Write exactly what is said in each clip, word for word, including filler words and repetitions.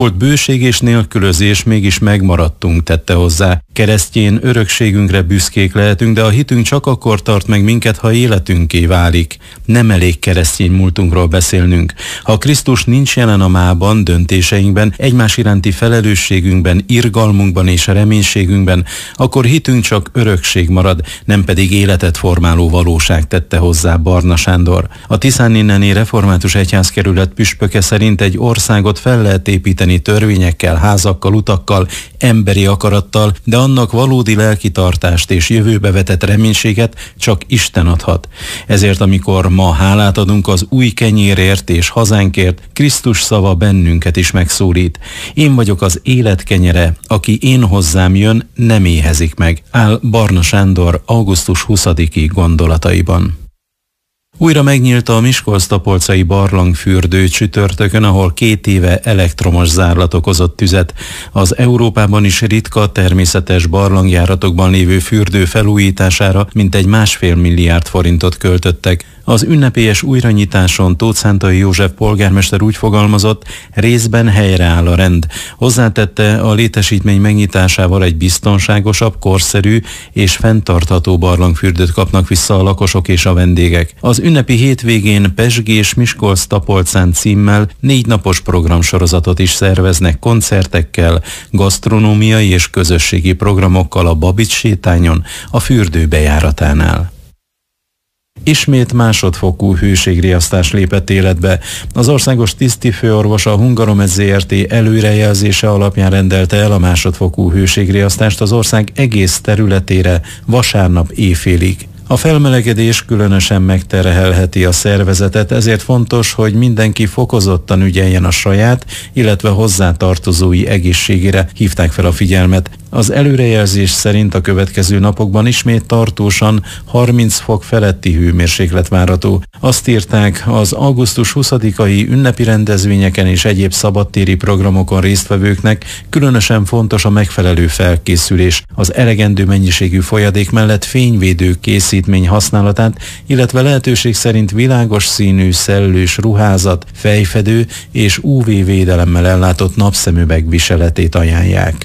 Volt bőség és nélkülözés, mégis megmaradtunk, tette hozzá. Keresztjén örökségünkre büszkék lehetünk, de a hitünk csak akkor tart meg minket, ha életünké válik. Nem elég keresztény múltunkról beszélnünk. Ha Krisztus nincs jelen a mában, döntéseinkben, egymás iránti felelősségünkben, irgalmunkban és reménységünkben, akkor hitünk csak örökség marad, nem pedig életet formáló valóság, tette hozzá Barna Sándor. A Tiszáninneni Református Egyházkerület püspöke szerint egy országot fel lehet építeni törvényekkel, házakkal, utakkal, emberi akarattal, de annak valódi lelkitartást és jövőbe vetett reménységet csak Isten adhat. Ezért, amikor ma hálát adunk az új kenyérért és hazánkért, Krisztus szava bennünket is megszólít. Én vagyok az élet kenyere, aki én hozzám jön, nem éhezik meg, áll Barna Sándor augusztus huszadiki gondolataiban. Újra megnyílt a miskolc-tapolcai barlangfürdő csütörtökön, ahol két éve elektromos zárlat okozott tüzet. Az Európában is ritka természetes barlangjáratokban lévő fürdő felújítására mintegy másfél milliárd forintot költöttek. Az ünnepélyes újranyitáson Tóth Szántai József polgármester úgy fogalmazott, részben helyreáll a rend. Hozzátette, a létesítmény megnyitásával egy biztonságosabb, korszerű és fenntartható barlangfürdőt kapnak vissza a lakosok és a vendégek. Az ünnepi hétvégén Pezsgés Miskolc-Tapolcán címmel négy napos programsorozatot is szerveznek koncertekkel, gasztronómiai és közösségi programokkal a Babics sétányon, a fürdő bejáratánál. Ismét másodfokú hőségriasztás lépett életbe. Az országos tisztifőorvos a Hungaromed zé er té előrejelzése alapján rendelte el a másodfokú hőségriasztást az ország egész területére vasárnap éjfélig. A felmelegedés különösen megterhelheti a szervezetet, ezért fontos, hogy mindenki fokozottan ügyeljen a saját, illetve hozzátartozói egészségére, hívták fel a figyelmet. Az előrejelzés szerint a következő napokban ismét tartósan harminc fok feletti hőmérséklet várható. Azt írták, az augusztus huszadikai ünnepi rendezvényeken és egyéb szabadtéri programokon résztvevőknek különösen fontos a megfelelő felkészülés, az elegendő mennyiségű folyadék mellett fényvédő készítmény használatát, illetve lehetőség szerint világos színű szellős ruházat, fejfedő és ú vé védelemmel ellátott napszemüveg viseletét ajánlják.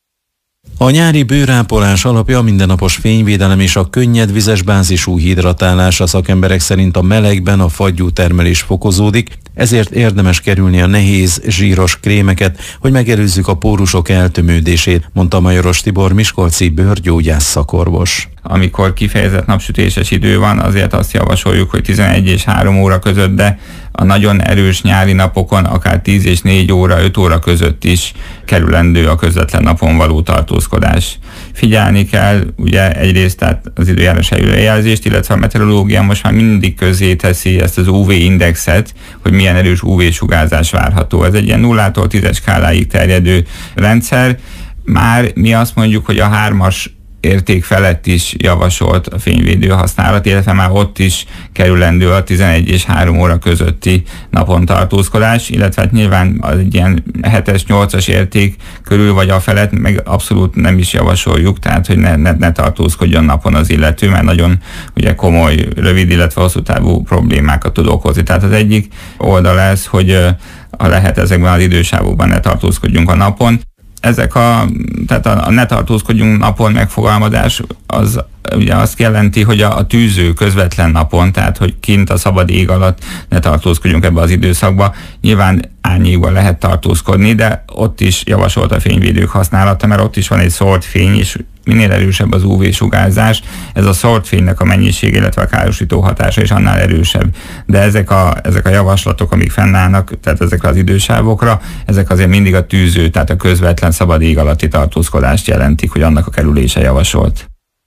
A nyári bőrápolás alapja a mindennapos fényvédelem és a könnyed vizes bázisú hidratálás. A szakemberek szerint a melegben a fagyú termelés fokozódik, ezért érdemes kerülni a nehéz, zsíros krémeket, hogy megelőzzük a pórusok eltömődését, mondta Majoros Tibor miskolci bőrgyógyász szakorvos. Amikor kifejezett napsütéses idő van, azért azt javasoljuk, hogy tizenegy és három óra között, de a nagyon erős nyári napokon akár tíz és négy óra, öt óra között is kerülendő a közvetlen napon való tartózkodás. Figyelni kell ugye egyrészt tehát az időjárás előrejelzést, illetve a meteorológia most már mindig közzé teszi ezt az ú vé indexet, hogy milyen erős ú vé sugárzás várható. Ez egy ilyen nullától tízes skáláig terjedő rendszer. Már mi azt mondjuk, hogy a hármas érték felett is javasolt a fényvédő használat, illetve már ott is kerülendő a tizenegy és három óra közötti napon tartózkodás, illetve hát nyilván az egy ilyen hetes, nyolcas érték körül vagy a felett meg abszolút nem is javasoljuk, tehát hogy ne, ne, ne tartózkodjon napon az illető, mert nagyon ugye komoly, rövid, illetve hosszú távú problémákat tud okozni. Tehát az egyik oldal ez, hogy ha lehet ezekben az idősávokban ne tartózkodjunk a napon. Ezek a, tehát a, a ne tartózkodjunk napon megfogalmazás, az ugye azt jelenti, hogy a, a tűző közvetlen napon, tehát hogy kint a szabad ég alatt ne tartózkodjunk ebbe az időszakba. Nyilván árnyékban lehet tartózkodni, de ott is javasolt a fényvédők használata, mert ott is van egy szórt fény, és minél erősebb az ú vé sugárzás, ez a szórt fénynek a mennyiség, illetve a károsító hatása is annál erősebb. De ezek a, ezek a javaslatok, amik fennállnak, tehát ezekre az idősávokra, ezek azért mindig a tűző, tehát a közvetlen szabad ég alatti tartózkodást jelentik, hogy annak a kerülése javasolt.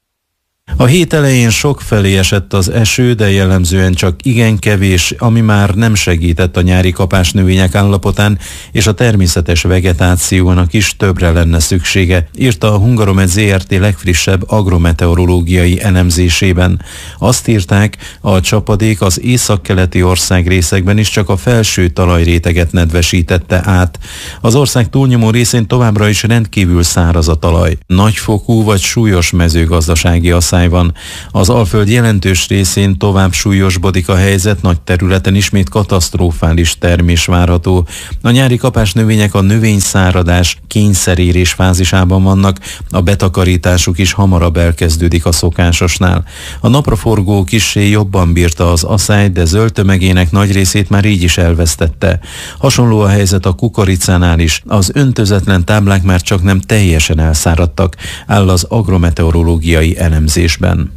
A hét elején sokfelé esett az eső, de jellemzően csak igen kevés, ami már nem segített a nyári kapásnövények állapotán, és a természetes vegetációnak is többre lenne szüksége, írta a Hungaromed zé er té legfrissebb agrometeorológiai elemzésében. Azt írták, a csapadék az északkeleti országrészekben is csak a felső talajréteget nedvesítette át. Az ország túlnyomó részén továbbra is rendkívül száraz a talaj. Nagyfokú vagy súlyos mezőgazdasági asszály asszály van. Az Alföld jelentős részén tovább súlyosbodik a helyzet, nagy területen ismét katasztrofális termés várható. A nyári kapásnövények a növényszáradás kényszerérés fázisában vannak, a betakarításuk is hamarabb elkezdődik a szokásosnál. A napraforgó kissé jobban bírta az asszályt, de zöld tömegének nagy részét már így is elvesztette. Hasonló a helyzet a kukoricánál is. Az öntözetlen táblák már csak nem teljesen elszáradtak, áll az agrometeorológiai elemzésben.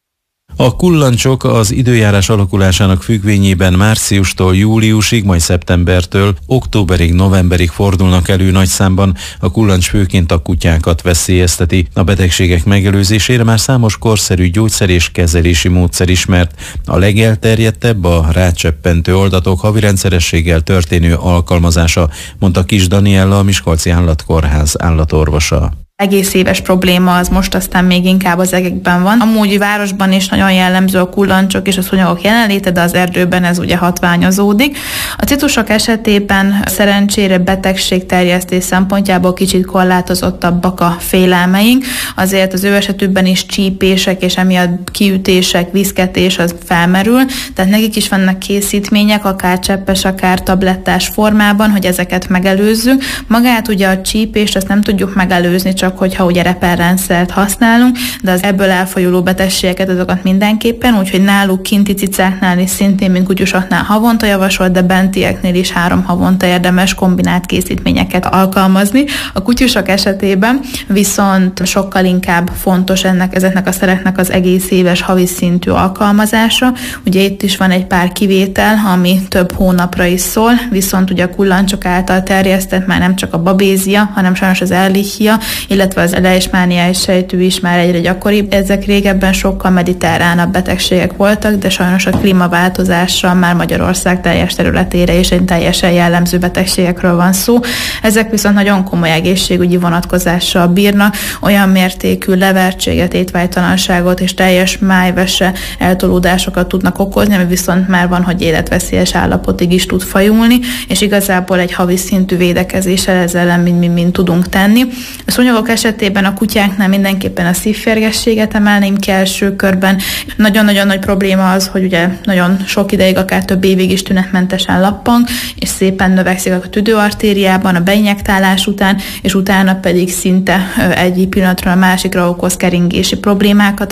A kullancsok az időjárás alakulásának függvényében márciustól júliusig, majd szeptembertől októberig, novemberig fordulnak elő nagy számban. A kullancs főként a kutyákat veszélyezteti. A betegségek megelőzésére már számos korszerű gyógyszer és kezelési módszer ismert. A legelterjedtebb a rácsöppentő oldatok havi rendszerességgel történő alkalmazása, mondta Kis Daniella, a Miskolci Állatkórház állatorvosa. Egész éves probléma az most aztán még inkább az egekben van. Amúgy városban is nagyon jellemző a kullancsok és a szúnyogok jelenléte, de az erdőben ez ugye hatványozódik. A citrusok esetében szerencsére betegségterjesztés szempontjából kicsit korlátozottabbak a félelmeink, azért az ő esetükben is csípések és emiatt kiütések, viszketés az felmerül, tehát nekik is vannak készítmények, akár cseppes, akár tablettás formában, hogy ezeket megelőzzük. Magát ugye a csípést azt nem tudjuk megelőzni, csak hogyha ugye repellrendszert használunk, de az ebből elfajuló betegségeket azokat mindenképpen, úgyhogy náluk kinti cicáknál is szintén, mint kutyusoknál havonta javasolt, de bentieknél is három havonta érdemes kombinált készítményeket alkalmazni. A kutyusok esetében viszont sokkal inkább fontos ennek, ezeknek a szereknek az egész éves havi szintű alkalmazása. Ugye itt is van egy pár kivétel, ami több hónapra is szól, viszont ugye a kullancsok által terjesztett már nem csak a babézia, hanem sajnos az ehrlichia, illetve az leishmániás sejtű is már egyre gyakoribb. Ezek régebben sokkal mediterránabb betegségek voltak, de sajnos a klímaváltozással már Magyarország teljes területére is egy teljesen jellemző betegségekről van szó. Ezek viszont nagyon komoly egészségügyi vonatkozással bírnak, olyan mértékű levertséget, étvágytalanságot és teljes májvese eltolódásokat tudnak okozni, ami viszont már van, hogy életveszélyes állapotig is tud fajulni, és igazából egy havi szintű védekezéssel ezzel mind-mind tudunk tenni. A szúnyogok esetében a kutyáknál mindenképpen a szívférgességet emelném ki első körben. Nagyon-nagyon nagy probléma az, hogy ugye nagyon sok ideig, akár több évig is tünetmentesen lappang, és szépen növekszik a tüdőartériában a beinjektálás után, és utána pedig szinte egy pillanatról a másikra okoz keringési problémákat.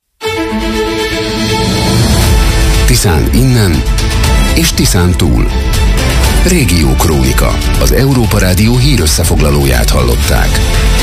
Tiszán innen és Tiszán túl. Régió Krónika, az Európa Rádió hírösszefoglalóját hallották.